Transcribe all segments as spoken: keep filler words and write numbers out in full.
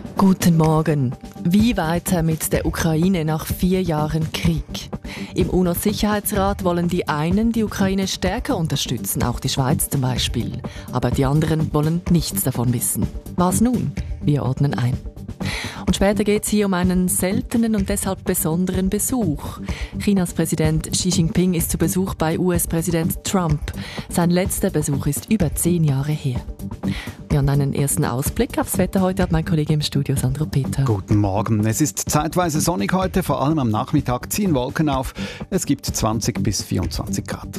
Guten Morgen. Wie weiter mit der Ukraine nach vier Jahren Krieg? Im U N O-Sicherheitsrat wollen die einen die Ukraine stärker unterstützen, auch die Schweiz zum Beispiel. Aber die anderen wollen nichts davon wissen. Was nun? Wir ordnen ein. Und später geht es hier um einen seltenen und deshalb besonderen Besuch. Chinas Präsident Xi Jinping ist zu Besuch bei U S-Präsident Trump. Sein letzter Besuch ist über zehn Jahre her. Ja, und einen ersten Ausblick aufs Wetter heute hat mein Kollege im Studio, Sandro Peter. Guten Morgen. Es ist zeitweise sonnig heute, vor allem am Nachmittag ziehen Wolken auf. Es gibt zwanzig bis vierundzwanzig Grad.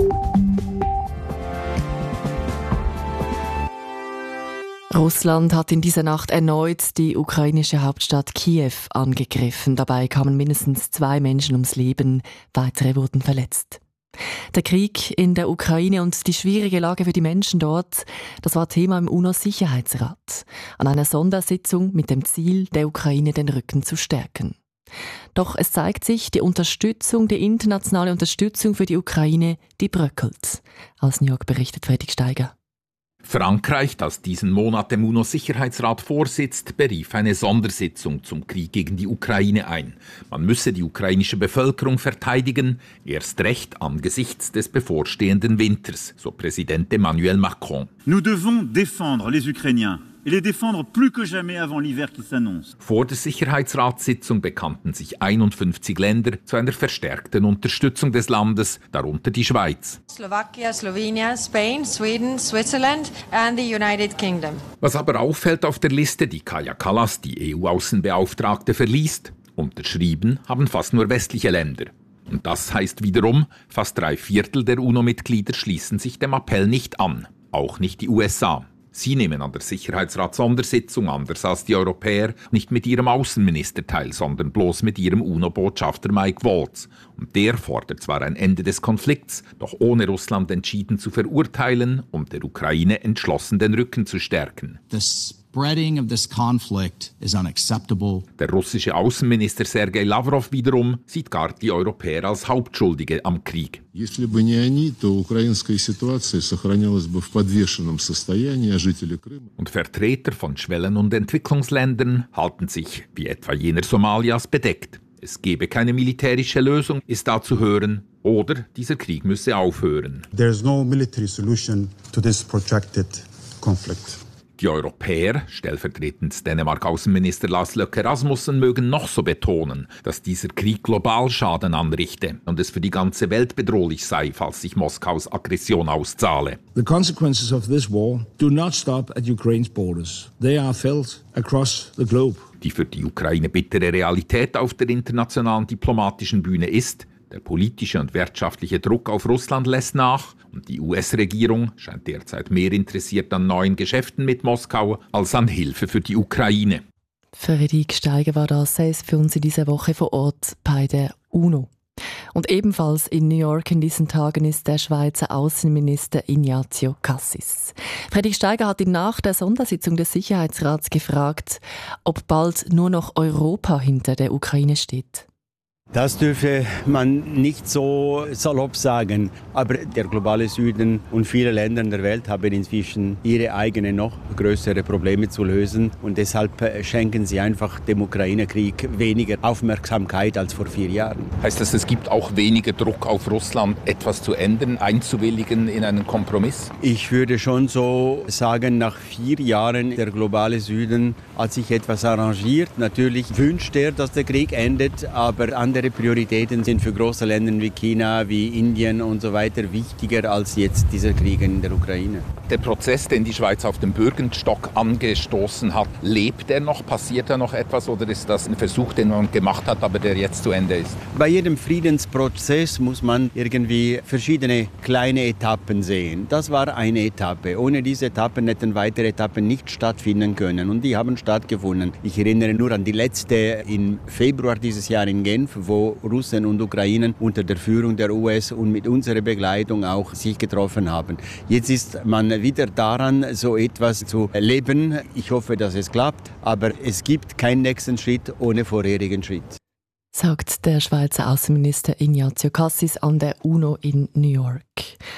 Russland hat in dieser Nacht erneut die ukrainische Hauptstadt Kiew angegriffen. Dabei kamen mindestens zwei Menschen ums Leben, weitere wurden verletzt. Der Krieg in der Ukraine und die schwierige Lage für die Menschen dort, das war Thema im U N O-Sicherheitsrat, an einer Sondersitzung mit dem Ziel, der Ukraine den Rücken zu stärken. Doch es zeigt sich, die Unterstützung, die internationale Unterstützung für die Ukraine, die bröckelt. Aus New York berichtet Fredrik Steiger. Frankreich, das diesen Monat dem U N O-Sicherheitsrat vorsitzt, berief eine Sondersitzung zum Krieg gegen die Ukraine ein. Man müsse die ukrainische Bevölkerung verteidigen, erst recht angesichts des bevorstehenden Winters, so Präsident Emmanuel Macron. Nous devons défendre les Ukrainiens. Et les défendre plus que jamais avant l'hiver qui s'annonce. Vor der Sicherheitsratssitzung bekannten sich einundfünfzig Länder zu einer verstärkten Unterstützung des Landes, darunter die Schweiz. Slovakia, Slovenia, Spain, Sweden, Switzerland and the United Kingdom. Was aber auffällt auf der Liste, die Kaja Kallas, die E U-Außenbeauftragte, verliest, unterschrieben haben fast nur westliche Länder. Und das heißt wiederum, fast drei Viertel der U N O-Mitglieder schließen sich dem Appell nicht an, auch nicht die U S A. Sie nehmen an der Sicherheitsrat-Sondersitzung, anders als die Europäer, nicht mit ihrem Außenminister teil, sondern bloß mit ihrem U N O-Botschafter Mike Waltz. Und der fordert zwar ein Ende des Konflikts, doch ohne Russland entschieden zu verurteilen, um der Ukraine entschlossen den Rücken zu stärken. The spreading of this conflict is unacceptable. Der russische Außenminister Sergei Lavrov wiederum sieht gar die Europäer als Hauptschuldige am Krieg. Если бы не они, то украинская ситуация сохранялась бы в подвешенном состоянии, а жители Крыма. Und Vertreter von Schwellen- und Entwicklungsländern halten sich, wie etwa jener Somalias, bedeckt. Es gebe keine militärische Lösung, ist da zu hören, oder dieser Krieg müsse aufhören. There is no military solution to this protracted conflict. Die Europäer, stellvertretend Dänemark-Außenminister Lars Løkke Rasmussen, mögen noch so betonen, dass dieser Krieg global Schaden anrichte und es für die ganze Welt bedrohlich sei, falls sich Moskaus Aggression auszahle. The consequences of this war do not stop at Ukraine's borders. They are felt across the globe. Die für die Ukraine bittere Realität auf der internationalen diplomatischen Bühne ist, der politische und wirtschaftliche Druck auf Russland lässt nach und die U S-Regierung scheint derzeit mehr interessiert an neuen Geschäften mit Moskau als an Hilfe für die Ukraine. Fredrik Steiger war das für uns in dieser Woche vor Ort bei der U N O. Und ebenfalls in New York in diesen Tagen ist der Schweizer Außenminister Ignazio Cassis. Fredrik Steiger hat ihn nach der Sondersitzung des Sicherheitsrats gefragt, ob bald nur noch Europa hinter der Ukraine steht. Das dürfe man nicht so salopp sagen. Aber der globale Süden und viele Länder in der Welt haben inzwischen ihre eigenen noch größere Probleme zu lösen. Und deshalb schenken sie einfach dem Ukraine-Krieg weniger Aufmerksamkeit als vor vier Jahren. Heißt das, es gibt auch weniger Druck auf Russland, etwas zu ändern, einzuwilligen in einen Kompromiss? Ich würde schon so sagen, nach vier Jahren der globale Süden hat sich etwas arrangiert. Natürlich wünscht er, dass der Krieg endet, aber andere Prioritäten sind für große Länder wie China, wie Indien und so weiter wichtiger als jetzt dieser Krieg in der Ukraine. Der Prozess, den die Schweiz auf dem Bürgenstock angestoßen hat, lebt er noch? Passiert da noch etwas oder ist das ein Versuch, den man gemacht hat, aber der jetzt zu Ende ist? Bei jedem Friedensprozess muss man irgendwie verschiedene kleine Etappen sehen. Das war eine Etappe. Ohne diese Etappen hätten weitere Etappen nicht stattfinden können und die haben stattgefunden. Ich erinnere nur an die letzte im Februar dieses Jahr in Genf, wo Russen und Ukrainer unter der Führung der U S und mit unserer Begleitung auch sich getroffen haben. Jetzt ist man wieder daran, so etwas zu erleben. Ich hoffe, dass es klappt, aber es gibt keinen nächsten Schritt ohne vorherigen Schritt. Sagt der Schweizer Außenminister Ignazio Cassis an der U N O in New York.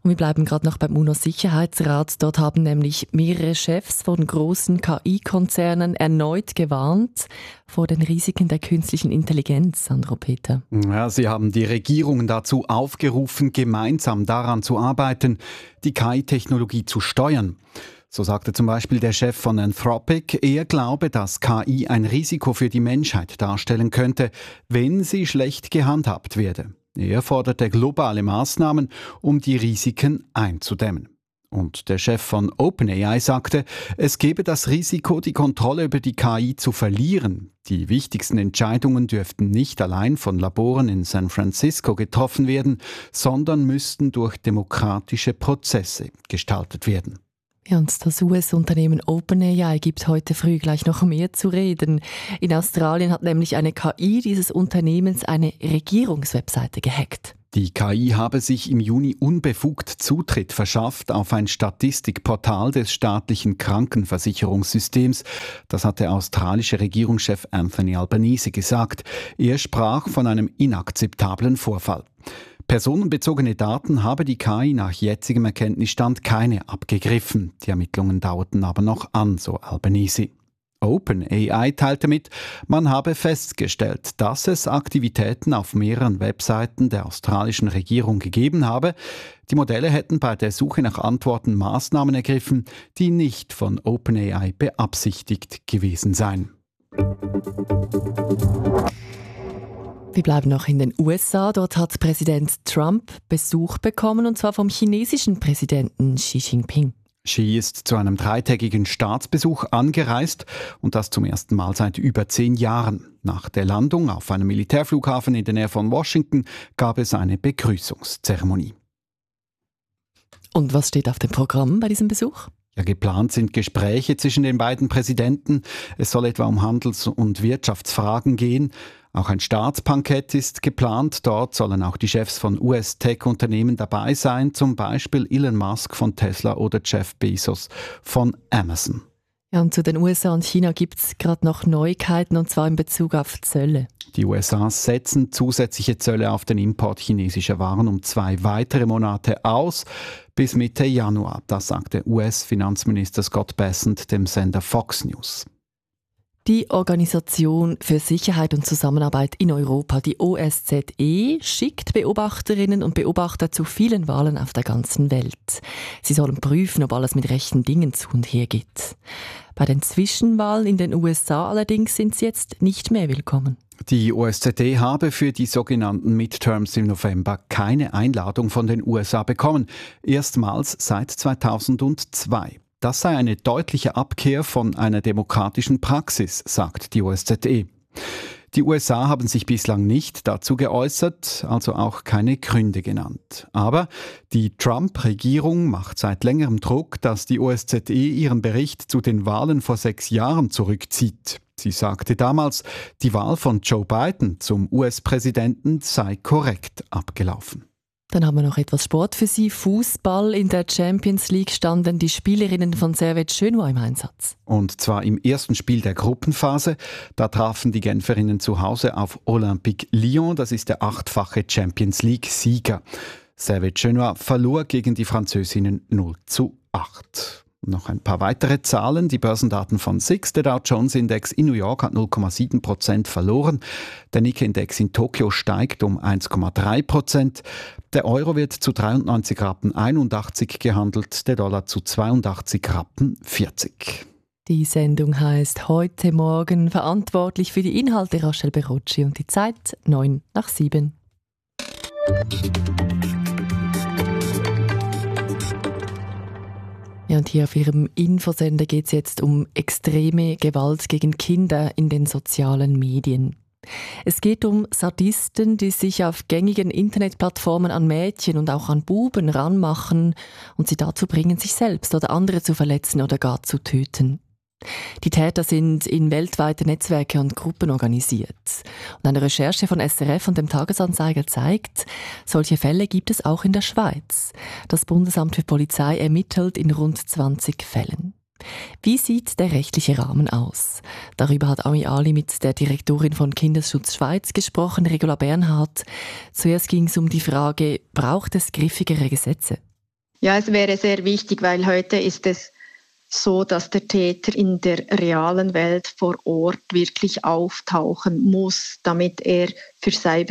Und wir bleiben gerade noch beim U N O-Sicherheitsrat. Dort haben nämlich mehrere Chefs von großen K I-Konzernen erneut gewarnt vor den Risiken der künstlichen Intelligenz, Sandro Peter. Ja, sie haben die Regierungen dazu aufgerufen, gemeinsam daran zu arbeiten, die K I-Technologie zu steuern. So sagte zum Beispiel der Chef von Anthropic, er glaube, dass K I ein Risiko für die Menschheit darstellen könnte, wenn sie schlecht gehandhabt werde. Er forderte globale Maßnahmen, um die Risiken einzudämmen. Und der Chef von OpenAI sagte, es gebe das Risiko, die Kontrolle über die K I zu verlieren. Die wichtigsten Entscheidungen dürften nicht allein von Laboren in San Francisco getroffen werden, sondern müssten durch demokratische Prozesse gestaltet werden. Ja, und das U S-Unternehmen OpenAI gibt heute früh gleich noch mehr zu reden. In Australien hat nämlich eine K I dieses Unternehmens eine Regierungswebseite gehackt. Die K I habe sich im Juni unbefugt Zutritt verschafft auf ein Statistikportal des staatlichen Krankenversicherungssystems. Das hat der australische Regierungschef Anthony Albanese gesagt. Er sprach von einem inakzeptablen Vorfall. Personenbezogene Daten habe die K I nach jetzigem Erkenntnisstand keine abgegriffen. Die Ermittlungen dauerten aber noch an, so Albanese. OpenAI teilte mit, man habe festgestellt, dass es Aktivitäten auf mehreren Webseiten der australischen Regierung gegeben habe. Die Modelle hätten bei der Suche nach Antworten Maßnahmen ergriffen, die nicht von OpenAI beabsichtigt gewesen seien. Wir bleiben noch in den U S A. Dort hat Präsident Trump Besuch bekommen, und zwar vom chinesischen Präsidenten Xi Jinping. Xi ist zu einem dreitägigen Staatsbesuch angereist, und das zum ersten Mal seit über zehn Jahren. Nach der Landung auf einem Militärflughafen in der Nähe von Washington gab es eine Begrüßungszeremonie. Und was steht auf dem Programm bei diesem Besuch? Ja, geplant sind Gespräche zwischen den beiden Präsidenten. Es soll etwa um Handels- und Wirtschaftsfragen gehen. Auch ein Staatsbankett ist geplant. Dort sollen auch die Chefs von U S-Tech-Unternehmen dabei sein, zum Beispiel Elon Musk von Tesla oder Jeff Bezos von Amazon. Ja, und zu den U S A und China gibt es gerade noch Neuigkeiten, und zwar in Bezug auf Zölle. Die U S A setzen zusätzliche Zölle auf den Import chinesischer Waren um zwei weitere Monate aus, bis Mitte Januar. Das sagte U S-Finanzminister Scott Bessent dem Sender Fox News. Die Organisation für Sicherheit und Zusammenarbeit in Europa, die O S Z E, schickt Beobachterinnen und Beobachter zu vielen Wahlen auf der ganzen Welt. Sie sollen prüfen, ob alles mit rechten Dingen zu und her geht. Bei den Zwischenwahlen in den U S A allerdings sind sie jetzt nicht mehr willkommen. Die O S Z E habe für die sogenannten Midterms im November keine Einladung von den U S A bekommen, erstmals seit zweitausendzwei. Das sei eine deutliche Abkehr von einer demokratischen Praxis, sagt die O S Z E. Die U S A haben sich bislang nicht dazu geäußert, also auch keine Gründe genannt. Aber die Trump-Regierung macht seit längerem Druck, dass die O S Z E ihren Bericht zu den Wahlen vor sechs Jahren zurückzieht. Sie sagte damals, die Wahl von Joe Biden zum U S-Präsidenten sei korrekt abgelaufen. Dann haben wir noch etwas Sport für Sie. Fußball. In der Champions League standen die Spielerinnen von Servette Genua im Einsatz. Und zwar im ersten Spiel der Gruppenphase. Da trafen die Genferinnen zu Hause auf Olympique Lyon. Das ist der achtfache Champions League-Sieger. Servette Genua verlor gegen die Französinnen null zu acht. Noch ein paar weitere Zahlen. Die Börsendaten von S I X. Der Dow Jones Index in New York hat null Komma sieben Prozent verloren. Der Nikkei-Index in Tokio steigt um eins Komma drei Prozent. Der Euro wird zu dreiundneunzig Rappen einundachtzig gehandelt, der Dollar zu zweiundachtzig Rappen vierzig. Die Sendung heißt «Heute Morgen», verantwortlich für die Inhalte Rachel Berocci, und die Zeit neun nach sieben. Ja, und hier auf Ihrem Infosender geht es jetzt um extreme Gewalt gegen Kinder in den sozialen Medien. Es geht um Sadisten, die sich auf gängigen Internetplattformen an Mädchen und auch an Buben ranmachen und sie dazu bringen, sich selbst oder andere zu verletzen oder gar zu töten. Die Täter sind in weltweite Netzwerke und Gruppen organisiert. Und eine Recherche von S R F und dem Tagesanzeiger zeigt, solche Fälle gibt es auch in der Schweiz. Das Bundesamt für Polizei ermittelt in rund zwanzig Fällen. Wie sieht der rechtliche Rahmen aus? Darüber hat Ami Ali mit der Direktorin von Kindesschutz Schweiz gesprochen, Regula Bernhardt. Zuerst ging es um die Frage, braucht es griffigere Gesetze? Ja, es wäre sehr wichtig, weil heute ist es so, dass der Täter in der realen Welt vor Ort wirklich auftauchen muss, damit er für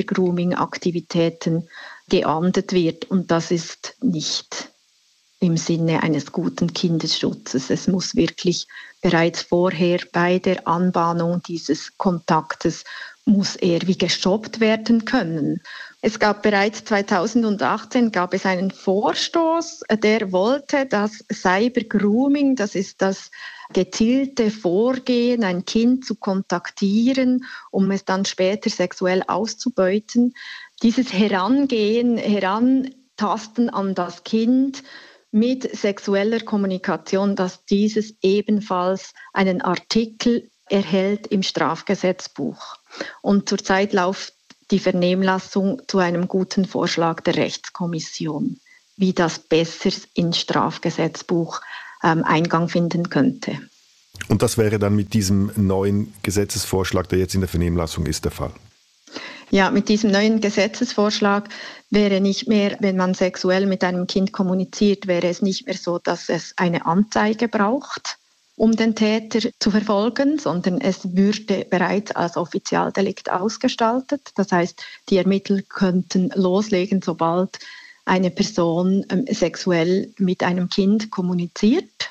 Cybergrooming-Aktivitäten geahndet wird. Und das ist nicht im Sinne eines guten Kindesschutzes. Es muss wirklich bereits vorher bei der Anbahnung dieses Kontaktes muss er wie gestoppt werden können. Es gab bereits zweitausendachtzehn gab es einen Vorstoß, der wollte, dass Cybergrooming, das ist das gezielte Vorgehen, ein Kind zu kontaktieren, um es dann später sexuell auszubeuten, dieses Herangehen, Herantasten an das Kind mit sexueller Kommunikation, dass dieses ebenfalls einen Artikel erhält im Strafgesetzbuch. Und zurzeit läuft die Vernehmlassung zu einem guten Vorschlag der Rechtskommission, wie das besser ins Strafgesetzbuch ähm, Eingang finden könnte. Und das wäre dann mit diesem neuen Gesetzesvorschlag, der jetzt in der Vernehmlassung ist, der Fall? Ja, mit diesem neuen Gesetzesvorschlag wäre nicht mehr, wenn man sexuell mit einem Kind kommuniziert, wäre es nicht mehr so, dass es eine Anzeige braucht, um den Täter zu verfolgen, sondern es würde bereits als Offizialdelikt ausgestaltet. Das heißt, die Ermittler könnten loslegen, sobald eine Person ähm, sexuell mit einem Kind kommuniziert.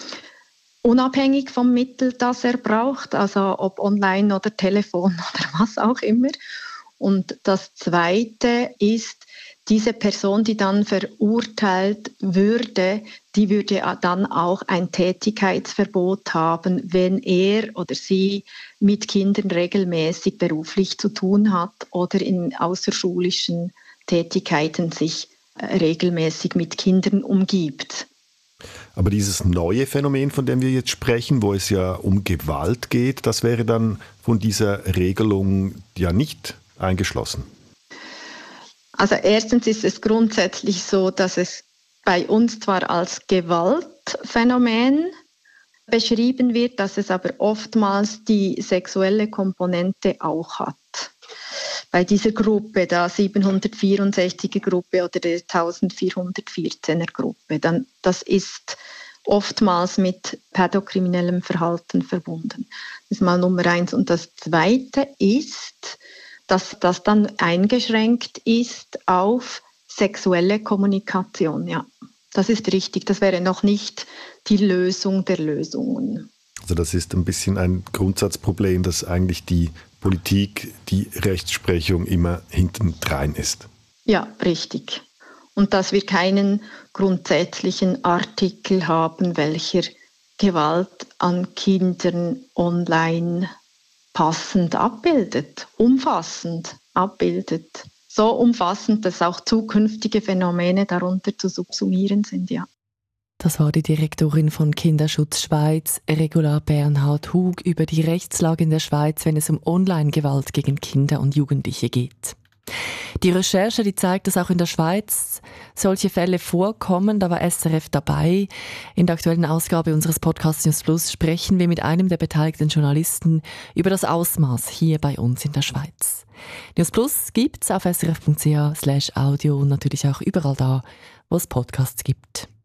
Unabhängig vom Mittel, das er braucht, also ob online oder Telefon oder was auch immer. Und das Zweite ist, diese Person, die dann verurteilt würde, die würde dann auch ein Tätigkeitsverbot haben, wenn er oder sie mit Kindern regelmäßig beruflich zu tun hat oder in außerschulischen Tätigkeiten sich regelmäßig mit Kindern umgibt. Aber dieses neue Phänomen, von dem wir jetzt sprechen, wo es ja um Gewalt geht, das wäre dann von dieser Regelung ja nicht eingeschlossen. Also erstens ist es grundsätzlich so, dass es bei uns zwar als Gewaltphänomen beschrieben wird, dass es aber oftmals die sexuelle Komponente auch hat. Bei dieser Gruppe, der siebenhundertvierundsechziger Gruppe oder der eintausendvierhundertvierzehner Gruppe, dann, das ist oftmals mit pädokriminellem Verhalten verbunden. Das ist mal Nummer eins. Und das Zweite ist, dass das dann eingeschränkt ist auf sexuelle Kommunikation. Ja, das ist richtig. Das wäre noch nicht die Lösung der Lösungen. Also das ist ein bisschen ein Grundsatzproblem, dass eigentlich die Politik, die Rechtsprechung immer hintendrein ist. Ja, richtig. Und dass wir keinen grundsätzlichen Artikel haben, welcher Gewalt an Kindern online passend abbildet, umfassend abbildet. So umfassend, dass auch zukünftige Phänomene darunter zu subsumieren sind, ja. Das war die Direktorin von Kinderschutz Schweiz, Regula Bernhard Hug, über die Rechtslage in der Schweiz, wenn es um Online-Gewalt gegen Kinder und Jugendliche geht. Die Recherche, die zeigt, dass auch in der Schweiz solche Fälle vorkommen. Da war S R F dabei. In der aktuellen Ausgabe unseres Podcasts News Plus sprechen wir mit einem der beteiligten Journalisten über das Ausmaß hier bei uns in der Schweiz. News Plus gibt's auf srf punkt c h slash audio und natürlich auch überall da, wo es Podcasts gibt.